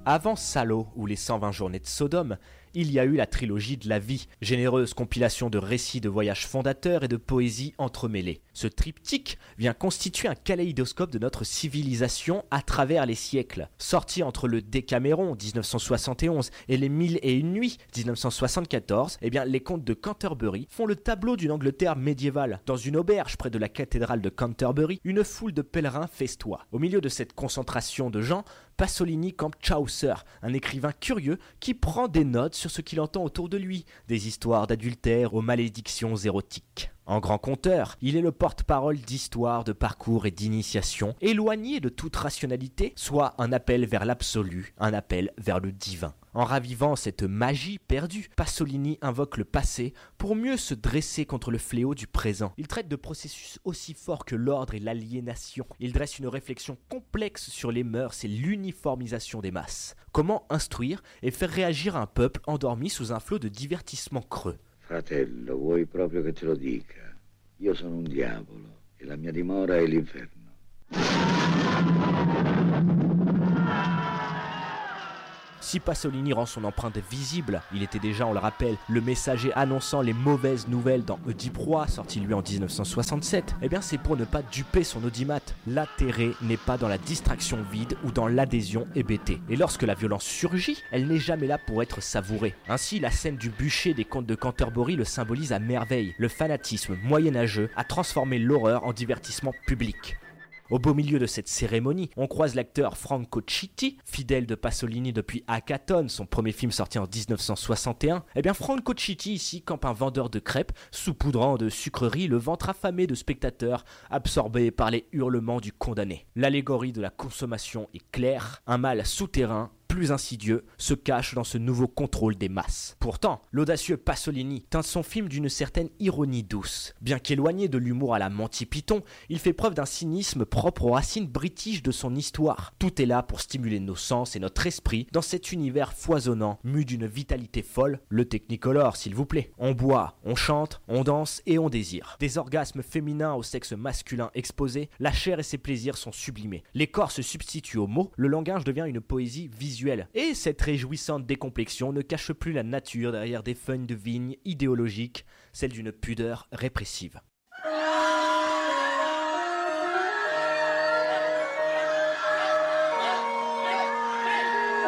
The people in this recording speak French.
Avant Salo ou les 120 journées de Sodome, il y a eu la trilogie de la vie, généreuse compilation de récits de voyages fondateurs et de poésie entremêlée. Ce triptyque vient constituer un kaléidoscope de notre civilisation à travers les siècles. Sorti entre le Décaméron 1971 et les 1001 nuits 1974, les contes de Canterbury font le tableau d'une Angleterre médiévale. Dans une auberge près de la cathédrale de Canterbury, une foule de pèlerins festoie. Au milieu de cette concentration de gens, Pasolini campe Chaucer, un écrivain curieux qui prend des notes sur ce qu'il entend autour de lui, des histoires d'adultère aux malédictions érotiques. En grand conteur, il est le porte-parole d'histoires, de parcours et d'initiation, éloigné de toute rationalité, soit un appel vers l'absolu, un appel vers le divin. En ravivant cette magie perdue, Pasolini invoque le passé pour mieux se dresser contre le fléau du présent. Il traite de processus aussi forts que l'ordre et l'aliénation. Il dresse une réflexion complexe sur les mœurs et l'uniformisation des masses. Comment instruire et faire réagir un peuple endormi sous un flot de divertissements creux. Fratello, vuoi proprio che te lo dica? Io sono un diavolo e la mia dimora è l'inferno. Si Pasolini rend son empreinte visible, il était déjà, on le rappelle, le messager annonçant les mauvaises nouvelles dans Oedipe Roi, sorti lui en 1967, c'est pour ne pas duper son audimat. L'intérêt n'est pas dans la distraction vide ou dans l'adhésion hébétée. Et lorsque la violence surgit, elle n'est jamais là pour être savourée. Ainsi, la scène du bûcher des contes de Canterbury le symbolise à merveille. Le fanatisme moyenâgeux a transformé l'horreur en divertissement public. Au beau milieu de cette cérémonie, on croise l'acteur Franco Citti, fidèle de Pasolini depuis Hackathon, son premier film sorti en 1961. Franco Citti ici campe un vendeur de crêpes, saupoudrant de sucreries le ventre affamé de spectateurs, absorbés par les hurlements du condamné. L'allégorie de la consommation est claire, un mal souterrain, plus insidieux, se cache dans ce nouveau contrôle des masses. Pourtant, l'audacieux Pasolini teint son film d'une certaine ironie douce. Bien qu'éloigné de l'humour à la Monty Python, il fait preuve d'un cynisme propre aux racines british de son histoire. Tout est là pour stimuler nos sens et notre esprit dans cet univers foisonnant, mu d'une vitalité folle, le Technicolor s'il vous plaît. On boit, on chante, on danse et on désire. Des orgasmes féminins au sexe masculin exposés, la chair et ses plaisirs sont sublimés. Les corps se substituent aux mots, le langage devient une poésie visuelle. Et cette réjouissante décomplexion ne cache plus la nature derrière des feuilles de vigne idéologiques, celle d'une pudeur répressive.